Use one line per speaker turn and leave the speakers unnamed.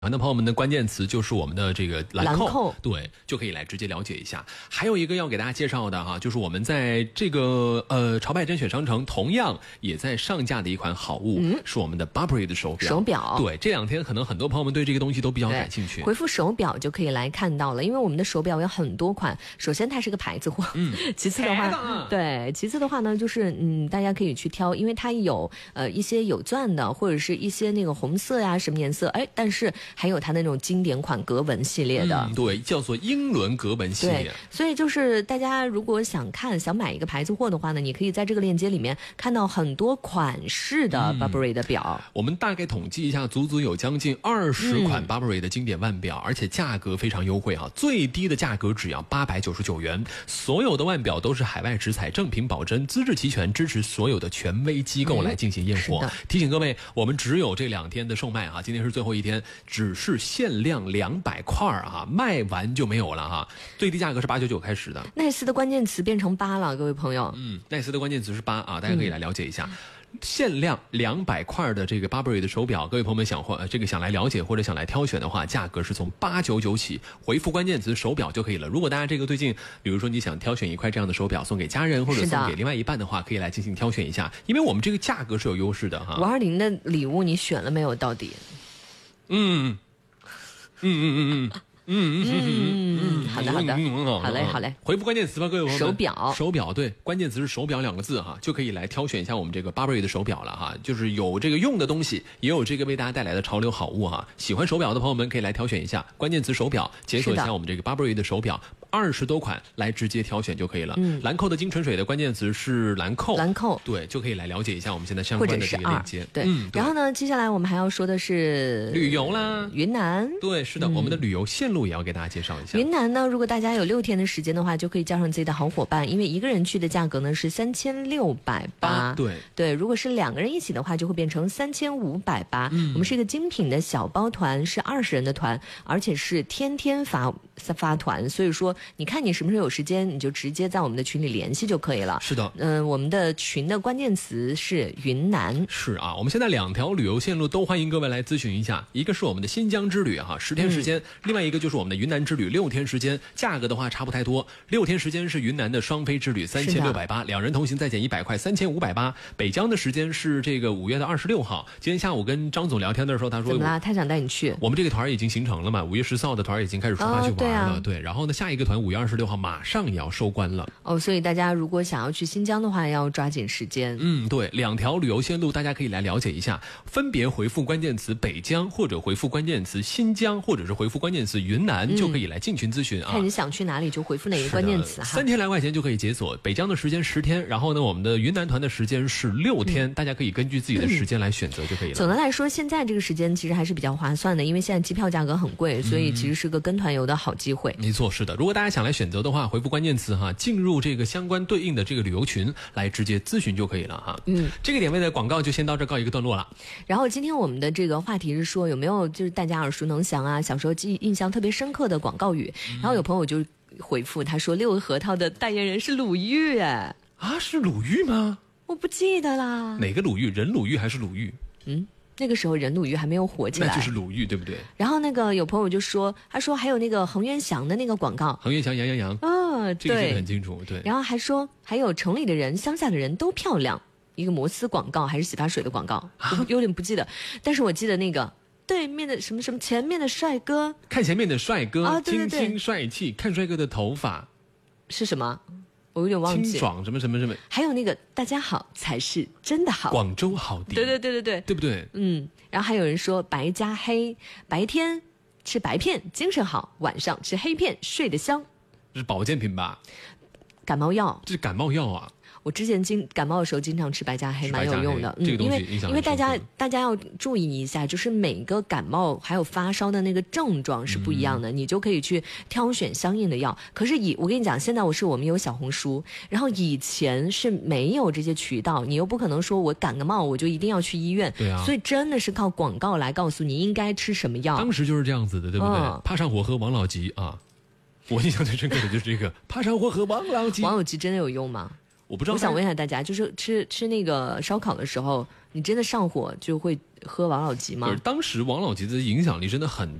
那朋友们的关键词就是我们的这个兰蔻，对，就可以来直接了解一下。还有一个要给大家介绍的哈，就是我们在这个潮牌甄选商城同样也在上架的一款好物，是我们的 Burberry 的手表。对，这两天可能很多朋友们对这个东西都比较感兴趣。
回复手表就可以来看到了，因为我们的手表有很多款。首先它是个牌子货，其次的话，对，其次的话呢，就是大家可以去挑，因为它有一些有钻的，或者是一些那个红色呀什么颜色，但是还有它那种经典款格纹系列的，
对，叫做英伦格纹系列。
所以就是大家如果想买一个牌子货的话呢，你可以在这个链接里面看到很多款式的 Burberry 的表。
我们大概统计一下，足足有将近20款 Burberry 的经典腕表，而且价格非常优惠哈，最低的价格只要899元。所有的腕表都是海外直采，正品保真，资质齐全，支持所有的权威机构来进行验货。提醒各位，我们只有这2天的售卖哈，今天是最后一天，只是限量200块啊，卖完就没有了哈。最低价格是899开始的。
奈斯的关键词变成8了，各位朋友。
奈斯的关键词是8啊，大家可以来了解一下。限量200块的这个 Burberry 的手表，各位朋友们想来了解或者想来挑选的话，价格是从899起，回复关键词手表就可以了。如果大家这个最近，比如说你想挑选一块这样的手表送给家人或者送给另外一半的话，可以来进行挑选一下，因为我们这个价格是有优势的哈。
520的礼物你选了没有？到底？好的，好嘞。
回复关键词吧，各位朋友
们。
手表，对，关键词是手表2个字哈，就可以来挑选一下我们这个 Burberry 的手表了哈。就是有这个用的东西，也有这个为大家带来的潮流好物哈。喜欢手表的朋友们可以来挑选一下，关键词手表，解锁一下我们这个 Burberry 的手表，20多款来直接挑选就可以了。兰蔻的精纯水的关键词是兰蔻，对，就可以来了解一下我们现在相关的这个链接。
对，然后呢，接下来我们还要说的是
旅游啦，
云南。
对，是的，我们的旅游线路也要给大家介绍一下。
云南呢，如果大家有6天的时间的话，就可以叫上自己的好伙伴，因为一个人去的价格呢是3680。对，如果是2个人一起的话，就会变成3580。我们是一个精品的小包团，是20人的团，而且是天天发团，所以说你看你什么时候有时间，你就直接在我们的群里联系就可以了。
是的，
我们的群的关键词是云南。
是啊，我们现在2条旅游线路都欢迎各位来咨询一下，一个是我们的新疆之旅哈，10天时间，另外一个就是我们的云南之旅6天时间，价格的话差不太多。6天时间是云南的双飞之旅3680，2人同行再减100块3580。北疆的时间是这个5月26号。今天下午跟张总聊天的时候，他说
怎么啦？他想带你去。
我们这个团已经形成了嘛，5月14号的团已经开始出发去玩了。对，然后呢，下一个团5月26号马上也要收官了。
所以大家如果想要去新疆的话，要抓紧时间。
对，2条旅游线路大家可以来了解一下，分别回复关键词北疆，或者回复关键词新疆，或者是回复关键词云南，就可以来进群咨询啊。
看你想去哪里就回复哪个关键词哈。
3千来块钱就可以解锁。北疆的时间10天，然后呢，我们的云南团的时间是6天，大家可以根据自己的时间来选择就可以了。
总的来说，现在这个时间其实还是比较划算的，因为现在机票价格很贵，所以其实是个跟团游的好机会。
没错，是的。如果大家想来选择的话，回复关键词哈，进入这个相关对应的这个旅游群来直接咨询就可以了哈。这个点位的广告就先到这告一个段落了。
然后今天我们的这个话题是说，有没有就是大家耳熟能详啊，小时候印象特别深刻的广告语？然后有朋友就回复他说，六个核桃的代言人是鲁豫。
是鲁豫吗？
我不记得啦。
哪个鲁豫？任鲁豫还是鲁豫？
那个时候任鲁豫还没有火起来，
那就是鲁豫对不对？
然后那个有朋友就说，他说还有那个恒源祥的那个广告，
恒源祥杨洋，这个记得很清楚。对，
然后还说还有城里的人乡下的人都漂亮，一个摩斯广告还是洗发水的广告，我有点不记得，但是我记得那个对面的什么什么前面的帅哥，
看前面的帅哥，
对
清新帅气，看帅哥的头发
是什么？我有点忘记。
清爽什么什么什么，
还有那个大家好才是真的好，
广州好地，
对，
对不对？
然后还有人说白加黑，白天吃白片精神好，晚上吃黑片睡得香。
这是保健品吧？
感冒药，
这是感冒药啊。
我之前感冒的时候经常吃白加黑，蛮有用的。
这个东西影响
因为大家要注意一下，就是每个感冒还有发烧的那个症状是不一样的，你就可以去挑选相应的药。可是我跟你讲，现在我们有小红书，然后以前是没有这些渠道，你又不可能说我感个冒我就一定要去医院。
对啊，
所以真的是靠广告来告诉你应该吃什么药。
当时就是这样子的，对不对？怕上火喝王老吉啊。我印象最深刻的就是这个怕上火喝王老吉。
王老吉真的有用吗？
我不知道。
我想问一下大家，就是吃那个烧烤的时候，你真的上火就会喝王老吉吗？
当时王老吉的影响力真的很